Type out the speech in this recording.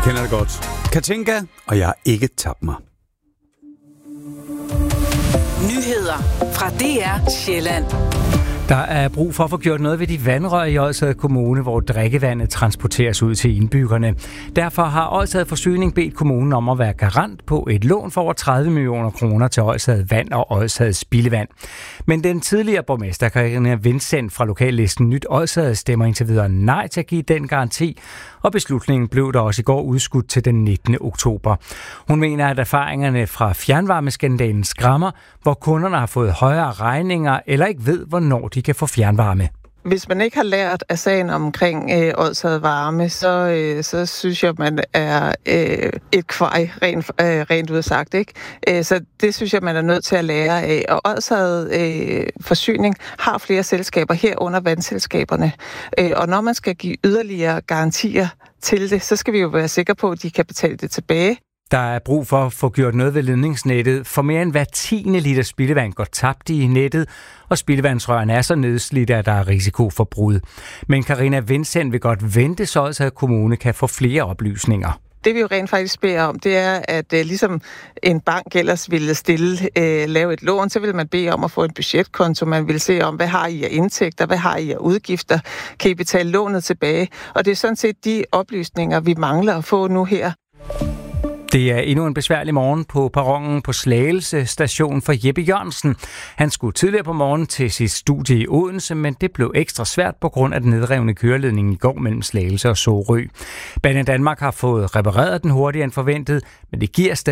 Kender det godt. Katinka, og jeg har ikke tabt mig. Nyheder fra DR Sjælland. Der er brug for at få gjort noget ved de vandrør i Odsherred Kommune, hvor drikkevandet transporteres ud til indbyggerne. Derfor har Odsherred Forsyning bedt kommunen om at være garant på et lån for over 30 millioner kroner til Odsherred Vand og Odsherred Spildevand. Men den tidligere borgmester Karina Vincent fra lokallisten Nyt Odsherred stemmer indtil videre nej til at give den garanti, og beslutningen blev der også i går udskudt til den 19. oktober. Hun mener, at erfaringerne fra fjernvarmeskandalen skræmmer, hvor kunderne har fået højere regninger eller ikke ved, hvornår de kan få fjernvarme. Hvis man ikke har lært af sagen omkring Odsherred Varme, så synes jeg, man er et kvej, rent udsagt, ikke? Så det synes jeg, man er nødt til at lære af. Og Odsherred Forsyning har flere selskaber herunder vandselskaberne. Og når man skal give yderligere garantier til det, så skal vi jo være sikre på, at de kan betale det tilbage. Der er brug for at få gjort noget ved ledningsnettet, for mere end hver 10. liter spildevand går tabt i nettet, og spildevandsrørene er så nedslidte, at der er risiko for brud. Men Karina Vincent vil godt vente, så at kommunen kan få flere oplysninger. Det vi jo rent faktisk beder om, det er, at ligesom en bank ellers ville lave et lån, så vil man bede om at få en budgetkonto. Man vil se om, hvad har I af indtægter, hvad har I af udgifter, kan I betale lånet tilbage? Og det er sådan set de oplysninger, vi mangler at få nu her. Det er endnu en besværlig morgen på perronen på Slagelse station for Jeppe Jørgensen. Han skulle tidligere på morgen til sit studie i Odense, men det blev ekstra svært på grund af den nedrevne køreledning i går mellem Slagelse og Sorø. Banedanmark har fået repareret den hurtigere end forventet, men det giver stadig